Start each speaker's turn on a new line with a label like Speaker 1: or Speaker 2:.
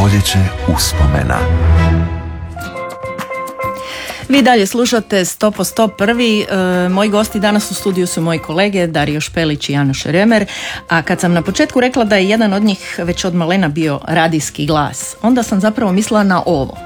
Speaker 1: Stoljeće uspomena.
Speaker 2: Vi dalje slušate 100% prvi. Moji gosti danas u studiju su moji kolege Dario Špelić i Janoš Remer. A kad sam na početku rekla da je jedan od njih već od malena bio radijski glas, onda sam zapravo mislila na ovo.